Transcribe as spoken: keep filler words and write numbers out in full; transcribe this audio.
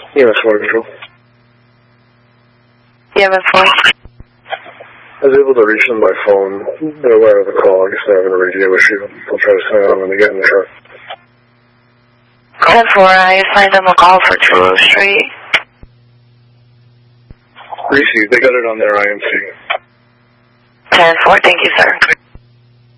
E M S four control. E M S four. I was able to reach them by phone. They're aware of the call. I guess they're having a radio issue. I'll try to sign on when they get in the truck. ten four, I assigned them a call for Truro Street. Received. They got it on their I M C. ten four, thank you, sir.